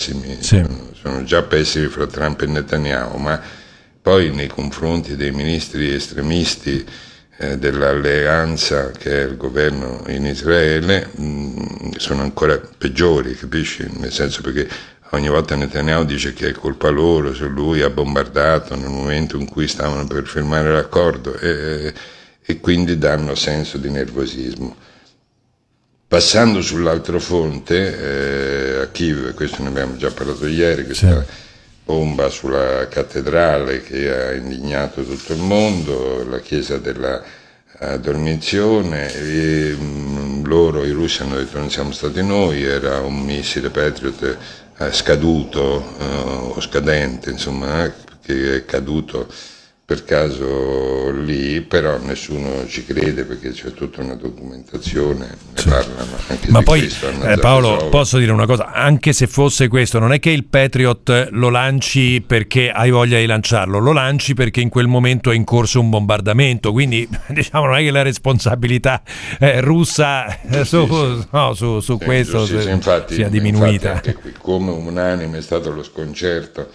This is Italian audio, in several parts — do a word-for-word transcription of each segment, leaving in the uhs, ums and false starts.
pessimi, sì. sono, sono già pessimi fra Trump e Netanyahu, ma poi nei confronti dei ministri estremisti eh, dell'alleanza che è il governo in Israele mh, sono ancora peggiori, capisci? Nel senso, perché ogni volta Netanyahu dice che è colpa loro se lui ha bombardato nel momento in cui stavano per firmare l'accordo e, e quindi danno senso di nervosismo. Passando sull'altro fronte, eh, a Kiev, questo ne abbiamo già parlato ieri, questa sì. bomba sulla cattedrale che ha indignato tutto il mondo, la chiesa della uh, Dormizione, e, mh, loro, i russi, hanno detto non siamo stati noi, era un missile Patriot uh, scaduto uh, o scadente, insomma, eh, che è caduto per caso lì, però nessuno ci crede perché c'è tutta una documentazione, ne sì. parlano anche ma di poi questo, eh, Paolo, posso dire una cosa, anche se fosse questo, non è che il Patriot lo lanci perché hai voglia di lanciarlo, lo lanci perché in quel momento è in corso un bombardamento, quindi diciamo non è che la responsabilità eh, russa eh, su, no, su, su sì, questo se, infatti, sia diminuita. Infatti anche qui, come unanime è stato lo sconcerto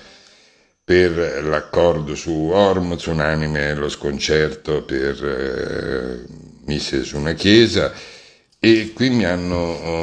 per l'accordo su Hormuz, unanime lo sconcerto per eh, missili su una chiesa, e qui mi hanno,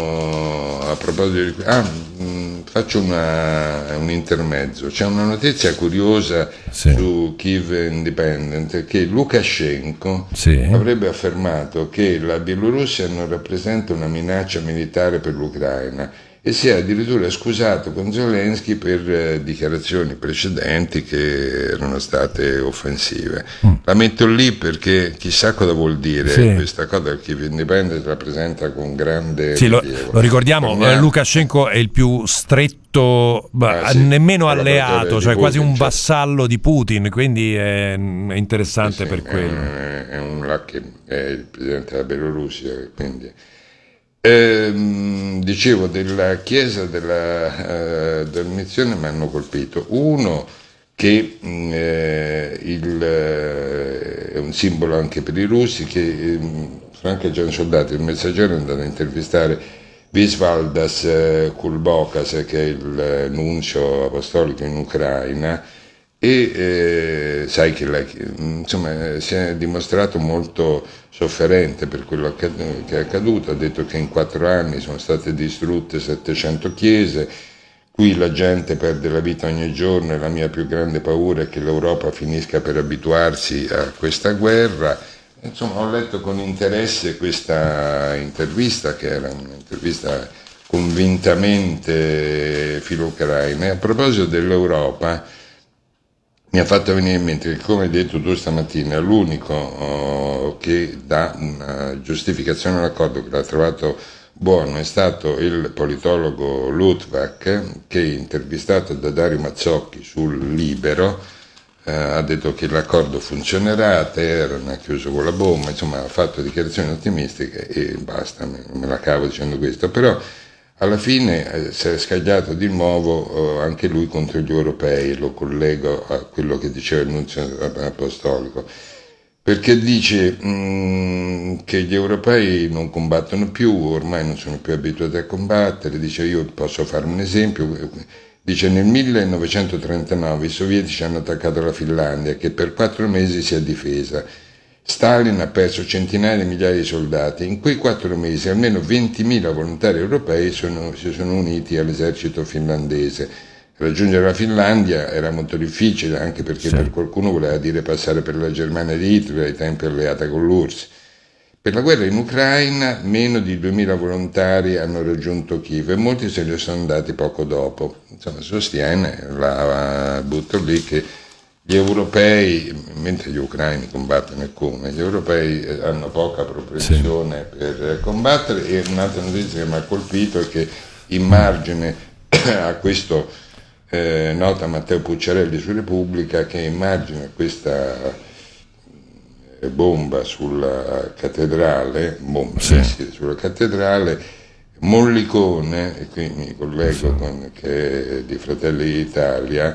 oh, a proposito di ah, mh, faccio una, un intermezzo, c'è una notizia curiosa sì. su Kiev Independent, che Lukashenko sì. avrebbe affermato che la Bielorussia non rappresenta una minaccia militare per l'Ucraina, e si è addirittura scusato con Zelensky per eh, dichiarazioni precedenti che erano state offensive. Mm. La metto lì perché chissà cosa vuol dire sì. questa cosa, che Kiev Independent rappresenta con grande sì, lo, lo ricordiamo, Torniamo. Lukashenko è il più stretto, ah, sì, nemmeno alleato, cioè Putin, quasi un vassallo cioè. di Putin, quindi è, è interessante sì, per sì, quello. È, è un è, è il presidente della Bielorussia, quindi... Eh, dicevo, della chiesa della uh, Dormizione mi hanno colpito uno che mh, eh, il, eh, è un simbolo anche per i russi, che eh, Franca Giansoldati, il Messaggero, è andato a intervistare Visvaldas eh, Kulbokas, che è il nunzio apostolico in Ucraina, e eh, sai che la, insomma, si è dimostrato molto sofferente per quello che è accaduto. Ha detto che in quattro anni sono state distrutte settecento chiese, qui la gente perde la vita ogni giorno e la mia più grande paura è che l'Europa finisca per abituarsi a questa guerra. Insomma, ho letto con interesse questa intervista, che era un'intervista convintamente filo-ucraina, e a proposito dell'Europa mi ha fatto venire in mente che, come hai detto tu stamattina, l'unico oh, che dà una giustificazione all'accordo, che l'ha trovato buono, è stato il politologo Luttwak, che, intervistato da Dario Mazzocchi sul Libero, eh, ha detto che l'accordo funzionerà, Teheran ha chiuso con la bomba, insomma ha fatto dichiarazioni ottimistiche e basta, me, me la cavo dicendo questo, però alla fine eh, si è scagliato di nuovo eh, anche lui contro gli europei, lo collego a quello che diceva il nunzio apostolico, perché dice mh, che gli europei non combattono più, ormai non sono più abituati a combattere. Dice, io posso fare un esempio, dice nel millenovecentotrentanove i sovietici hanno attaccato la Finlandia, che per quattro mesi si è difesa. Stalin ha perso centinaia di migliaia di soldati. In quei quattro mesi almeno ventimila volontari europei sono, si sono uniti all'esercito finlandese. Raggiungere la Finlandia era molto difficile, anche perché sì. per qualcuno voleva dire passare per la Germania di Hitler, ai tempi alleata con l'U R S S. Per la guerra in Ucraina meno di duemila volontari hanno raggiunto Kiev e molti se ne sono andati poco dopo. Insomma, sostiene, la butto lì, che gli europei, mentre gli ucraini combattono e come, gli europei hanno poca propensione sì. per combattere. E un'altra notizia che mi ha colpito è che in margine a questo, eh, nota Matteo Pucciarelli su Repubblica, che in margine a questa bomba sulla cattedrale, bomba sì. sulla cattedrale, Mollicone, e qui mi collego sì. con, che è di Fratelli d'Italia,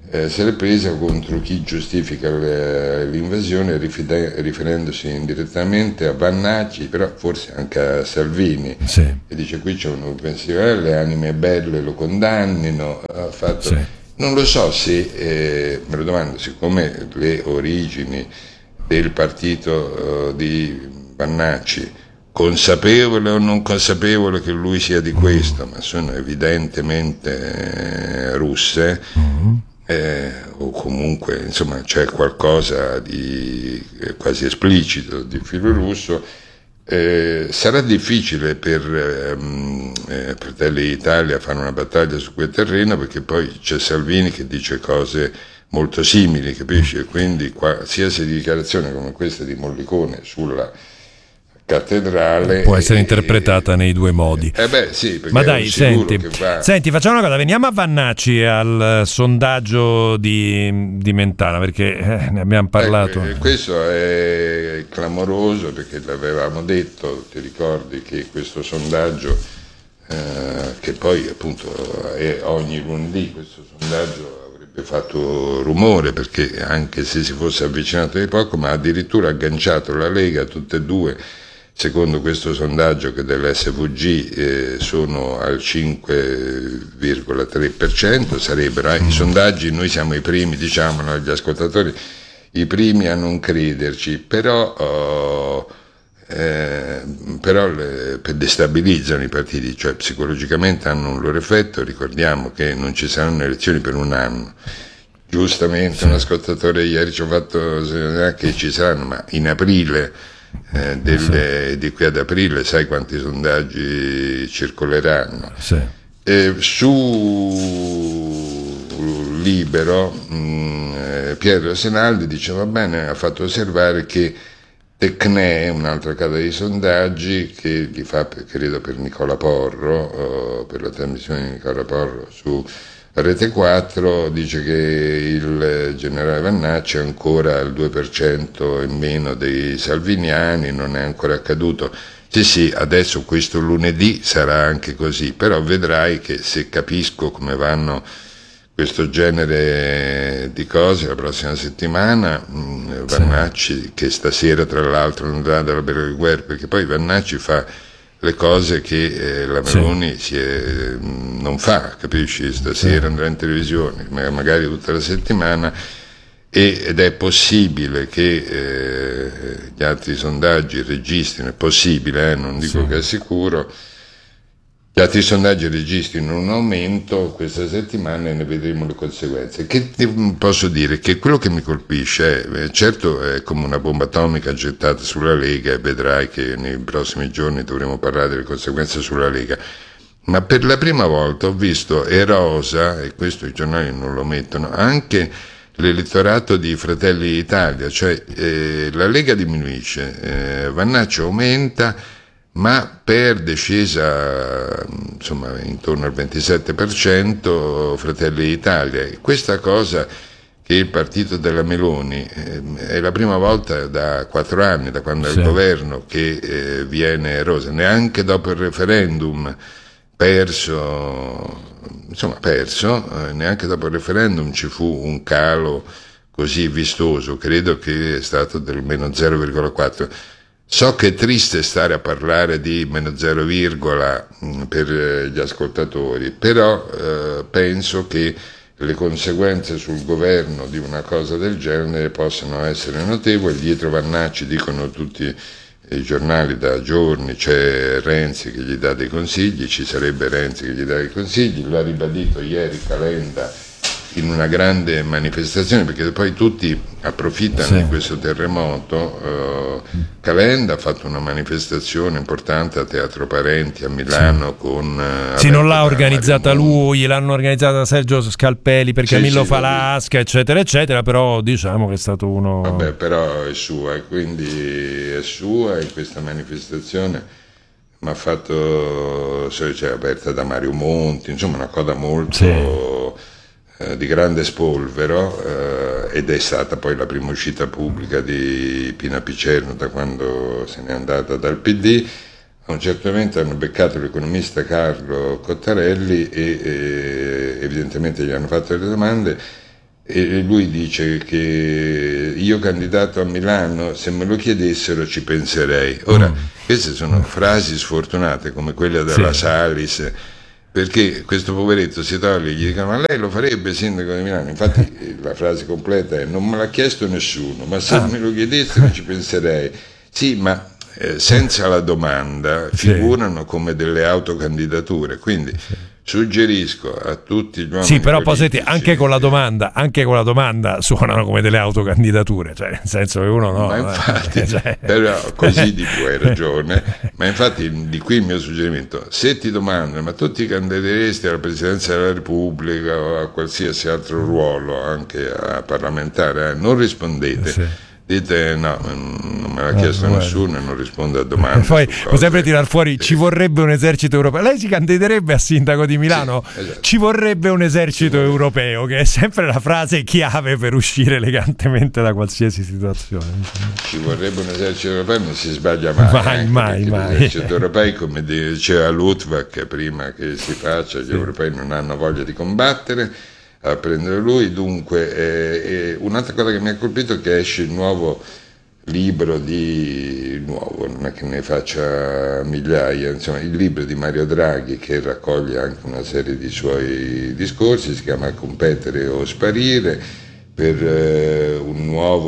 eh, se l'è presa contro chi giustifica le, l'invasione rifide, riferendosi indirettamente a Vannacci, però forse anche a Salvini, sì. e dice qui c'è un pensiero, le anime belle lo condannino, ha fatto... Sì. Non lo so se, eh, me lo domando, siccome le origini del partito uh, di Vannacci, consapevole o non consapevole che lui sia di questo, ma sono evidentemente eh, russe, Mm-hmm. eh, o comunque insomma c'è qualcosa di eh, quasi esplicito di filo russo, eh, sarà difficile per ehm, eh, Fratelli d'Italia fare una battaglia su quel terreno, perché poi c'è Salvini che dice cose molto simili, capisci? Quindi qualsiasi dichiarazione come questa di Mollicone sulla cattedrale può essere e, interpretata nei due modi. Eh beh, sì, perché ma dai, senti, che va... senti, facciamo una cosa, veniamo a Vannacci al sondaggio di, di Mentana, perché eh, ne abbiamo parlato. Eh, questo è clamoroso, perché l'avevamo detto, ti ricordi che questo sondaggio, eh, che poi appunto è ogni lunedì, questo sondaggio avrebbe fatto rumore, perché anche se si fosse avvicinato di poco, ma addirittura agganciato la Lega, tutte e due, secondo questo sondaggio che dell'S V G eh, sono al cinque virgola tre per cento, sarebbero eh, i sondaggi, noi siamo i primi, diciamolo agli ascoltatori, i primi a non crederci, però, oh, eh, però le, destabilizzano i partiti, cioè psicologicamente hanno un loro effetto. Ricordiamo che non ci saranno elezioni per un anno. Giustamente, sì. Un ascoltatore ieri ci ha fatto che ci saranno, ma in aprile, eh, delle, sì. di qui ad aprile, sai quanti sondaggi circoleranno? Sì. Eh, su Libero, mh, eh, Piero Senaldi diceva bene, ha fatto osservare che Tecne, un'altra casa di sondaggi che li fa, credo, per Nicola Porro, per la trasmissione di Nicola Porro su Rete quattro, dice che il generale Vannacci è ancora al due per cento in meno dei salviniani, non è ancora accaduto. Sì, sì, adesso questo lunedì sarà anche così, però vedrai che se capisco come vanno questo genere di cose la prossima settimana, mh, Vannacci, sì. che stasera tra l'altro andrà dalla Berlinguer, perché poi Vannacci fa le cose che eh, la Meloni sì. si è, mh, non fa, capisci? Stasera sì. andrà in televisione, ma magari tutta la settimana, e, ed è possibile che eh, gli altri sondaggi registrino, è possibile, eh, non dico sì. che è sicuro, gli altri sondaggi registrino un aumento questa settimana e ne vedremo le conseguenze. Che ti posso dire? Che quello che mi colpisce è, eh, certo è come una bomba atomica gettata sulla Lega, e vedrai che nei prossimi giorni dovremo parlare delle conseguenze sulla Lega, ma per la prima volta ho visto erosa, e questo i giornali non lo mettono, anche l'elettorato di Fratelli d'Italia, cioè eh, la Lega diminuisce, eh, Vannacci aumenta, ma per discesa insomma intorno al ventisette per cento Fratelli d'Italia. E questa cosa che il partito della Meloni eh, è la prima volta da quattro anni, da quando sì. è il governo, che eh, viene erosa, neanche dopo il referendum perso, insomma perso, eh, neanche dopo il referendum ci fu un calo così vistoso, credo che è stato del meno zero virgola quattro. So che è triste stare a parlare di meno zero, per gli ascoltatori, però eh, penso che le conseguenze sul governo di una cosa del genere possano essere notevoli. Dietro Vannacci, dicono tutti i giornali da giorni, c'è Renzi che gli dà dei consigli, ci sarebbe Renzi che gli dà dei consigli, l'ha ribadito ieri Calenda in una grande manifestazione, perché poi tutti approfittano sì. di questo terremoto. uh, Calenda ha fatto una manifestazione importante a Teatro Parenti a Milano, sì. con uh, sì, non l'ha organizzata lui, l'hanno organizzata Sergio Scalpelli per sì, Camillo sì, Falasca, eccetera eccetera, però diciamo che è stato uno, vabbè, però è sua, e quindi è sua, e questa manifestazione mi ha fatto, cioè, aperta da Mario Monti, insomma una cosa molto sì. di grande spolvero, eh, ed è stata poi la prima uscita pubblica di Pina Picerno da quando se n'è andata dal P D. A un certo momento hanno beccato l'economista Carlo Cottarelli e, e evidentemente gli hanno fatto delle domande, e lui dice che io candidato a Milano, se me lo chiedessero ci penserei. Ora, mm. queste sono frasi sfortunate come quella della sì. Salis, perché questo poveretto si toglie e gli dicono: ma lei lo farebbe sindaco di Milano? Infatti la frase completa è: non me l'ha chiesto nessuno, ma se ah. me lo chiedessero ci penserei. Sì, ma eh, senza la domanda figurano sì. come delle autocandidature, quindi sì. suggerisco a tutti gli uomini sì, però politici, poi senti, anche con la domanda anche con la domanda suonano come delle autocandidature, cioè nel senso che uno no, ma infatti eh, cioè... però così di più hai ragione, ma infatti di qui il mio suggerimento: se ti domandano ma tu ti candideresti alla presidenza della Repubblica o a qualsiasi altro ruolo, anche a parlamentare, eh, non rispondete sì. dite no, non me l'ha chiesto eh, nessuno e non risponde a domande. Poi può sempre tirar fuori sì. ci vorrebbe un esercito europeo. Lei si candiderebbe a sindaco di Milano? Sì, esatto. Ci vorrebbe un esercito vorrebbe. europeo, che è sempre la frase chiave per uscire elegantemente da qualsiasi situazione. Ci vorrebbe un esercito europeo, non si sbaglia mai. Mai, mai, mai. L'esercito europeo, come diceva Luttwak prima che si faccia, gli sì. europei non hanno voglia di combattere, a prendere lui. Dunque eh, eh, un'altra cosa che mi ha colpito è che esce il nuovo libro di nuovo, non è che ne faccia migliaia, insomma il libro di Mario Draghi, che raccoglie anche una serie di suoi discorsi, si chiama Competere o sparire, per eh, un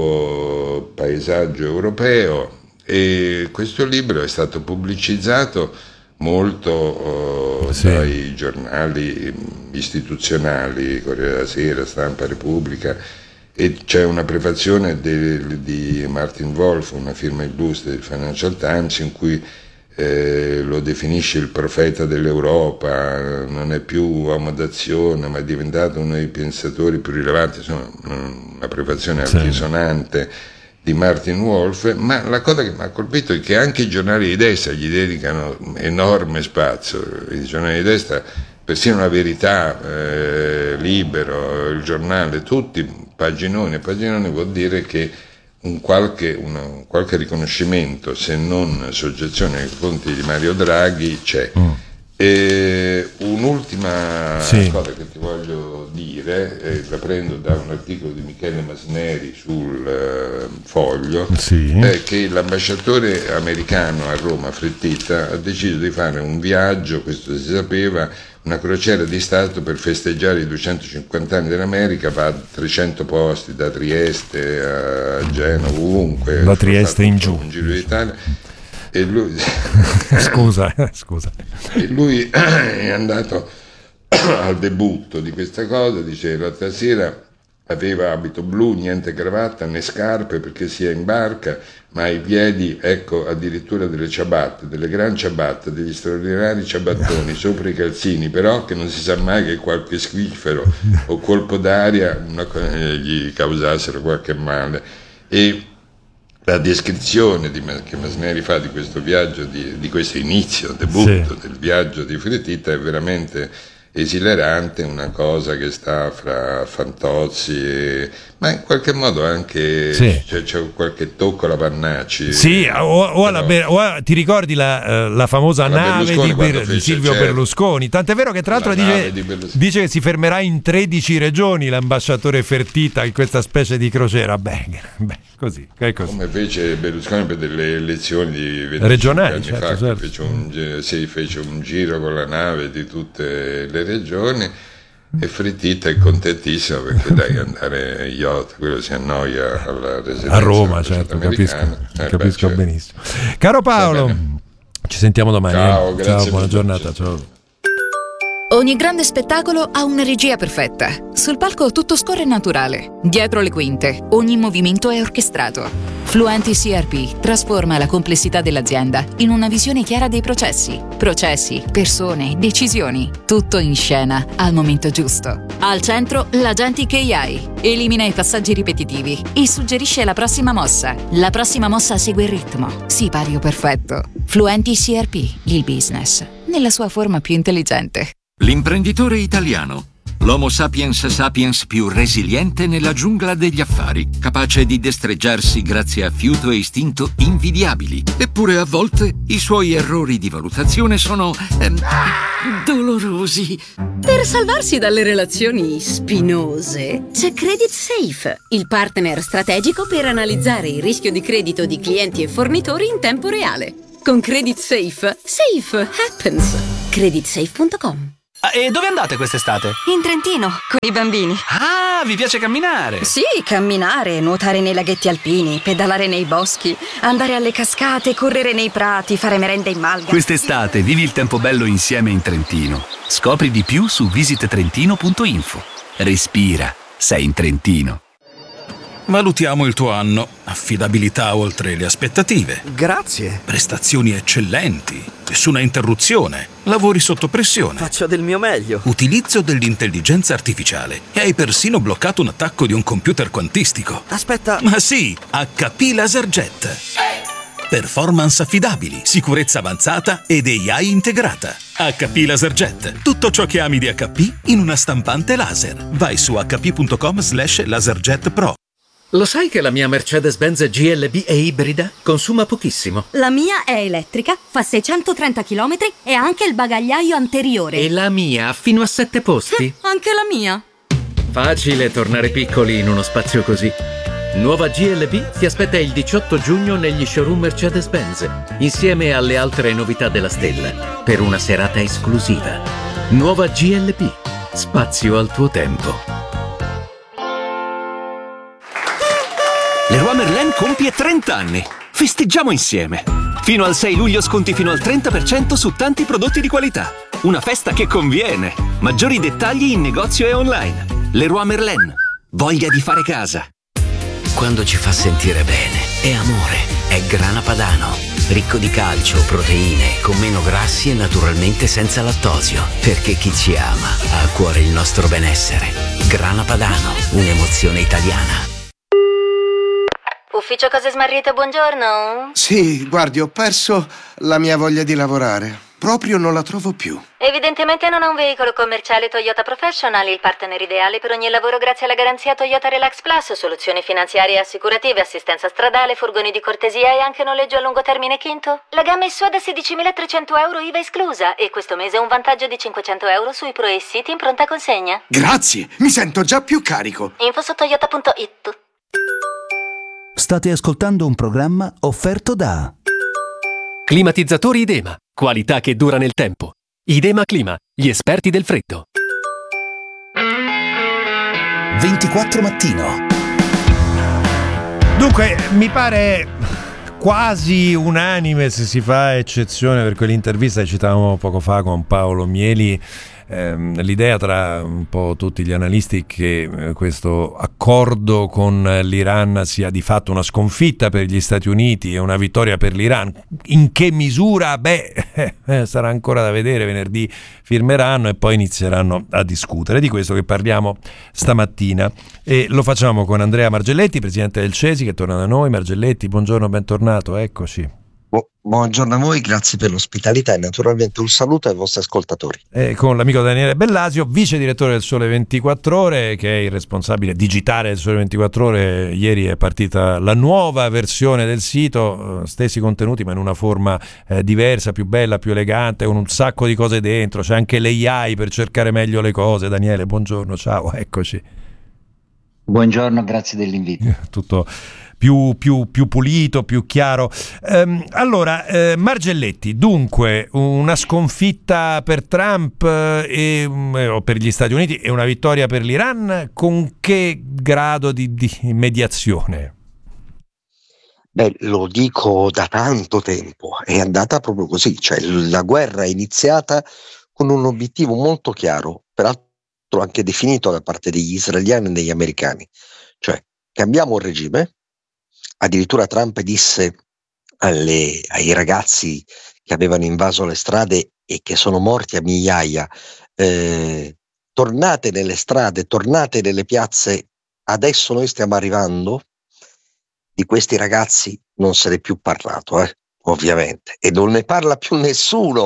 nuovo paesaggio europeo, e questo libro è stato pubblicizzato molto oh, sì. dai giornali istituzionali, Corriere della Sera, Stampa, Repubblica, e c'è una prefazione de, di Martin Wolf, una firma illustre del Financial Times, in cui eh, lo definisce il profeta dell'Europa, non è più uomo d'azione ma è diventato uno dei pensatori più rilevanti, insomma una prefazione sì. altisonante di Martin Wolf. Ma la cosa che mi ha colpito è che anche i giornali di destra gli dedicano enorme spazio. I giornali di destra, persino La Verità, eh, Libero, il Giornale, tutti paginoni e paginoni, vuol dire che un qualche, una, un qualche riconoscimento, se non soggezione nei confronti di Mario Draghi, c'è. Mm. E un'ultima sì. cosa che ti voglio dire, eh, la prendo da un articolo di Michele Masneri sul eh, Foglio, sì. è che l'ambasciatore americano a Roma, Frettita, ha deciso di fare un viaggio, questo si sapeva, una crociera di Stato per festeggiare i duecentocinquanta anni dell'America, va a trecento posti, da Trieste a Genova, ovunque, da Trieste in giù, un giro d'Italia. E lui scusa, scusa. E lui è andato al debutto di questa cosa, dice l'altra sera aveva abito blu, niente cravatta né scarpe perché sia in barca, ma ai piedi, ecco, addirittura delle ciabatte, delle gran ciabatte, degli straordinari ciabattoni sopra i calzini, però che non si sa mai che qualche squifero o colpo d'aria una, gli causassero qualche male. E la descrizione di, che Masneri fa di questo viaggio, di, di questo inizio, debutto sì. del viaggio di Frettita, è veramente esilerante, una cosa che sta fra Fantozzi e, ma in qualche modo anche sì. c'è, c'è qualche tocco alla Pannacci. Sì, o, o, alla, o a, ti ricordi la, la famosa la nave di, Ber, di Silvio certo. Berlusconi? Tant'è vero che tra l'altro dice, dice che si fermerà in tredici regioni l'ambasciatore Fertitta in questa specie di crociera. Beh, beh così, è così. Come fece Berlusconi per delle elezioni di regionali anni certo, fa, certo. Fece un, si fece un giro con la nave di tutte le regioni. E Frettita è contentissimo perché dai, andare in yacht, quello si annoia alla residenza a Roma, certo, capisco, eh, capisco beh, certo. benissimo. Caro Paolo, ci sentiamo domani. Ciao, eh. grazie. Ciao, buona giornata, ciao. Ogni grande spettacolo ha una regia perfetta. Sul palco tutto scorre naturale. Dietro le quinte, ogni movimento è orchestrato. Fluenti C R P trasforma la complessità dell'azienda in una visione chiara dei processi. Processi, persone, decisioni. Tutto in scena al momento giusto. Al centro, l'Agentic A I. Elimina i passaggi ripetitivi e suggerisce la prossima mossa. La prossima mossa segue il ritmo. Sipario perfetto. Fluenti C R P, il business, nella sua forma più intelligente. L'imprenditore italiano. L'Homo sapiens sapiens più resiliente nella giungla degli affari, capace di destreggiarsi grazie a fiuto e istinto invidiabili. Eppure a volte i suoi errori di valutazione sono ehm, dolorosi. Per salvarsi dalle relazioni spinose, c'è Credit Safe, il partner strategico per analizzare il rischio di credito di clienti e fornitori in tempo reale. Con Credit Safe, safe happens. credit safe punto com. Ah, e dove andate quest'estate? In Trentino, con i bambini. Ah, vi piace camminare? Sì, camminare, nuotare nei laghetti alpini, pedalare nei boschi, andare alle cascate, correre nei prati, fare merenda in malga. Quest'estate vivi il tempo bello insieme in Trentino. Scopri di più su visit trentino punto info. Respira, sei in Trentino. Valutiamo il tuo anno. Affidabilità oltre le aspettative. Grazie. Prestazioni eccellenti. Nessuna interruzione. Lavori sotto pressione. Faccio del mio meglio. Utilizzo dell'intelligenza artificiale. E hai persino bloccato un attacco di un computer quantistico. Aspetta. Ma sì, acca pi LaserJet. Performance affidabili, sicurezza avanzata ed A I integrata. acca pi LaserJet. Tutto ciò che ami di acca pi in una stampante laser. Vai su acca pi punto com slash laserjet pro. Lo sai che la mia Mercedes-Benz G L B è ibrida? Consuma pochissimo. La mia è elettrica, fa seicentotrenta chilometri e ha anche il bagagliaio anteriore. E la mia ha fino a sette posti? Anche la mia. Facile tornare piccoli in uno spazio così. Nuova G L B ti aspetta il diciotto giugno negli showroom Mercedes-Benz, insieme alle altre novità della stella, per una serata esclusiva. Nuova G L B. Spazio al tuo tempo. Leroy Merlin compie trenta anni. Festeggiamo insieme. Fino al sei luglio sconti fino al trenta per cento su tanti prodotti di qualità. Una festa che conviene. Maggiori dettagli in negozio e online. Leroy Merlin. Voglia di fare casa. Quando ci fa sentire bene, è amore, è Grana Padano. Ricco di calcio, proteine, con meno grassi e naturalmente senza lattosio. Perché chi ci ama ha a cuore il nostro benessere. Grana Padano, un'emozione italiana. Ufficio Cose Smarrite, buongiorno. Sì, guardi, ho perso la mia voglia di lavorare. Proprio non la trovo più. Evidentemente non ha un veicolo commerciale Toyota Professional, il partner ideale per ogni lavoro grazie alla garanzia Toyota Relax Plus, soluzioni finanziarie e assicurative, assistenza stradale, furgoni di cortesia e anche noleggio a lungo termine Quinto. La gamma è sua da sedicimilatrecento euro I V A esclusa e questo mese un vantaggio di cinquecento euro sui Pro e City in pronta consegna. Grazie, mi sento già più carico. Info su toyota punto it. State ascoltando un programma offerto da Climatizzatori Idema, qualità che dura nel tempo. Idema Clima, gli esperti del freddo. ventiquattro Mattino. Dunque, mi pare quasi unanime, se si fa eccezione per quell'intervista che citavamo poco fa con Paolo Mieli, ehm, l'idea tra un po' tutti gli analisti che eh, questo accordo con l'Iran sia di fatto una sconfitta per gli Stati Uniti e una vittoria per l'Iran. In che misura? Beh, eh, sarà ancora da vedere. Venerdì firmeranno e poi inizieranno a discutere. Di questo che parliamo stamattina e lo facciamo con Andrea Margelletti, presidente del CESI, che torna da noi. Margelletti, buongiorno, bentornato, eccoci. Buongiorno a voi, grazie per l'ospitalità e naturalmente un saluto ai vostri ascoltatori. E con l'amico Daniele Bellasio, vice direttore del Sole ventiquattro Ore, che è il responsabile digitale del Sole ventiquattro Ore. Ieri è partita la nuova versione del sito, stessi contenuti ma in una forma eh, diversa, più bella, più elegante, con un sacco di cose dentro. C'è anche l'A I per cercare meglio le cose. Daniele, buongiorno, ciao, eccoci. Buongiorno, grazie dell'invito. Tutto più, più, più pulito, più chiaro. Ehm, allora, eh, Margelletti, dunque una sconfitta per Trump eh, e, o per gli Stati Uniti e una vittoria per l'Iran, con che grado di, di mediazione? Beh, lo dico da tanto tempo, è andata proprio così, cioè la guerra è iniziata con un obiettivo molto chiaro, peraltro anche definito da parte degli israeliani e degli americani, cioè cambiamo il regime. Addirittura Trump disse alle, ai ragazzi che avevano invaso le strade e che sono morti a migliaia, eh, tornate nelle strade, tornate nelle piazze, adesso noi stiamo arrivando. Di questi ragazzi non se ne è più parlato, eh, ovviamente, e non ne parla più nessuno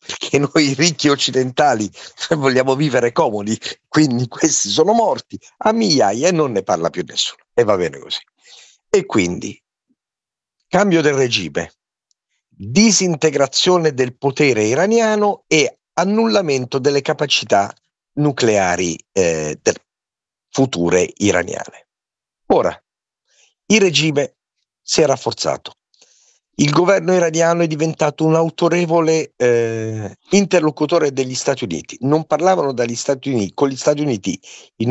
perché noi ricchi occidentali vogliamo vivere comodi, quindi questi sono morti a migliaia e non ne parla più nessuno, e va bene così. E quindi cambio del regime, disintegrazione del potere iraniano e annullamento delle capacità nucleari eh, del, future iraniane. Ora, il regime si è rafforzato. Il governo iraniano è diventato un autorevole eh, interlocutore degli Stati Uniti. Non parlavano dagli Stati Uniti, con gli Stati Uniti in